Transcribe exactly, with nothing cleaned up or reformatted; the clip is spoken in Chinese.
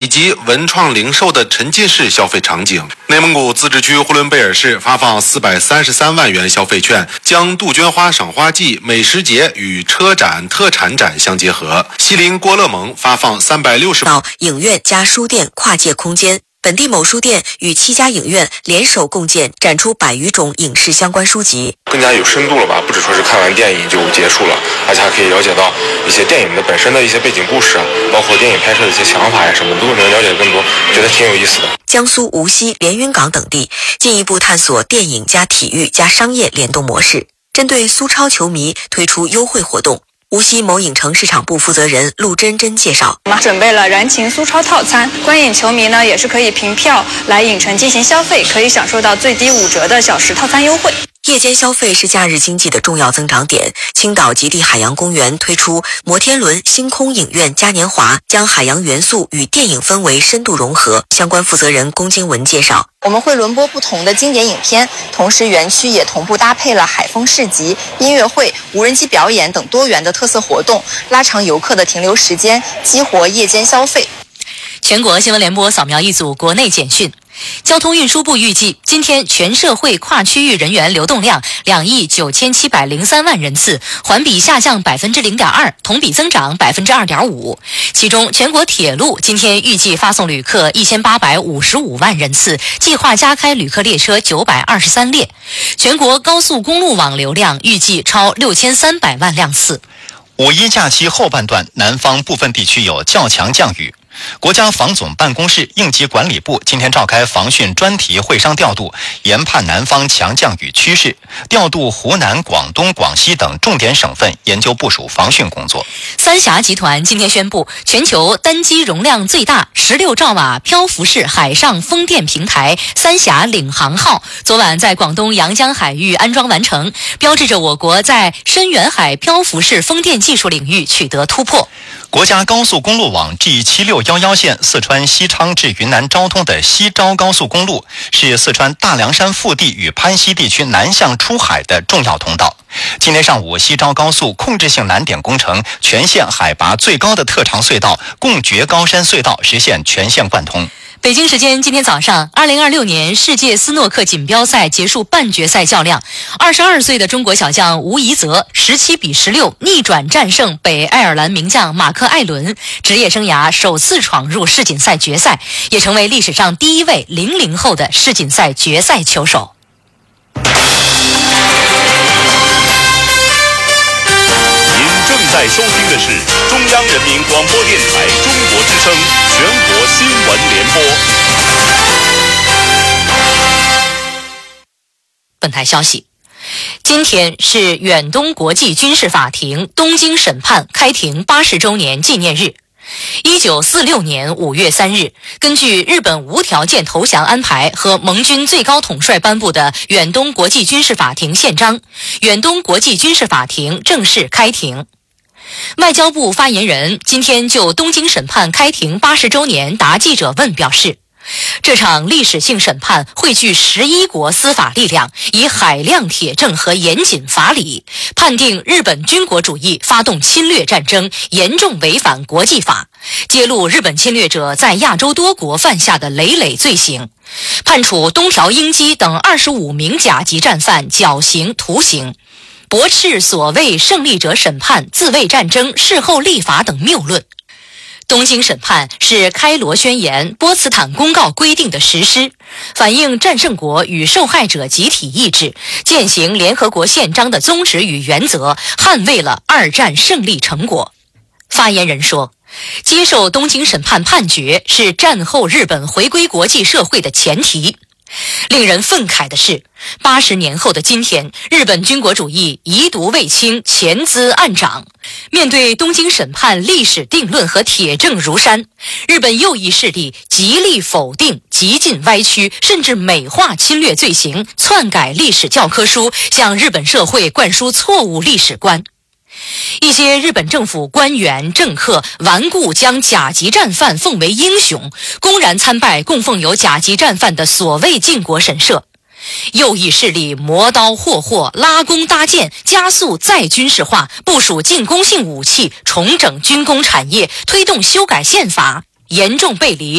及文创零售的沉浸式消费场景。内蒙古自治区呼伦贝尔市发放四百三十三万元消费券，将杜鹃花赏花季、美食节与车展、特产展相结合。西邻郭勒盟发放三百六十到影院加书店跨界空间。本地某书店与七家影院联手共建，展出百余种影视相关书籍， 更加有深度了吧？不只说是看完电影就结束了，而且还可以了解到一些电影的本身的一些背景故事，包括电影拍摄的一些想法呀什么，都能了解更多，觉得挺有意思的。 江苏无锡、连云港等地进一步探索电影加体育加商业联动模式，针对苏超球迷推出优惠活动。无锡某影城市场部负责人陆真真介绍， 我们准备了燃情苏超套餐，观影球迷呢也是可以凭票来影城进行消费，可以享受到最低五折的小时套餐优惠。 夜间消费是假日经济的重要增长点。青岛极地海洋公园推出摩天轮星空影院嘉年华，将海洋元素与电影氛围深度融合。相关负责人龚经文介绍， 我们会轮播不同的经典影片，同时园区也同步搭配了海风市集、音乐会、无人机表演等多元的特色活动，拉长游客的停留时间，激活夜间消费。 全国新闻联播扫描一组国内简讯。交通运输部预计，今天全社会跨区域人员流动量两亿九千七百零三万人次，环比下降百分之零点二，同比增长百分之二点五。其中，全国铁路今天预计发送旅客一千八百五十五万人次，计划加开旅客列车九百二十三列。全国高速公路网流量预计超六千三百万辆次。 五一假期后半段，南方部分地区有较强降雨。国家防总办公室应急管理部今天召开防汛专题会商调度，研判南方强降雨趋势，调度湖南、广东、广西等重点省份研究部署防汛工作。 三峡集团今天宣布，全球单机容量最大十六兆瓦漂浮式海上风电平台三峡领航号昨晚在广东阳江海域安装完成，标志着我国在深远海漂浮式风电技术领域取得突破。 国家高速公路网 G 七六一一线四川西昌至云南昭通的西昭高速公路，是四川大凉山腹地与潘西地区南向出海的重要通道。今天上午，西昭高速控制性难点工程全线海拔最高的特长隧道贡觉高山隧道实现全线贯通。 北京时间今天早上，二零二六年世界斯诺克锦标赛结束半决赛较量，二十二岁的中国小将吴怡泽十七比十六逆转战胜北爱尔兰名将马克艾伦，职业生涯首次闯入世锦赛决赛，也成为历史上第一位零零后的世锦赛决赛球手。 您正在收听的是中央人民广播电台中国之声全国新闻联播。 本台消息，今天是远东国际军事法庭东京审判开庭八十周年纪念日。一九四六年五月三日，根据日本无条件投降安排和盟军最高统帅颁布的远东国际军事法庭宪章，远东国际军事法庭正式开庭。外交部发言人今天就东京审判开庭八十周年答记者问表示，这场历史性审判汇聚十一国司法力量，以海量铁证和严谨法理，判定日本军国主义发动侵略战争，严重违反国际法，揭露日本侵略者在亚洲多国犯下的累累罪行，判处东条英机等二十五名甲级战犯绞刑徒刑，驳斥所谓胜利者审判、自卫战争、事后立法等谬论。东京审判是开罗宣言、波茨坦公告规定的实施，反映战胜国与受害者集体意志，践行联合国宪章的宗旨与原则，捍卫了二战胜利成果。发言人说，接受东京审判判决是战后日本回归国际社会的前提。令人愤慨的是，八十年后的今天，日本军国主义遗毒未清，潜滋暗长。面对东京审判历史定论和铁证如山，日本右翼势力极力否定、极尽歪曲，甚至美化侵略罪行，篡改历史教科书，向日本社会灌输错误历史观。一些日本政府官员政客顽固将甲级战犯奉为英雄，公然参拜供奉有甲级战犯的所谓靖国神社。右翼势力磨刀霍霍，拉弓搭箭，加速再军事化，部署进攻性武器，重整军工产业，推动修改宪法，严重背离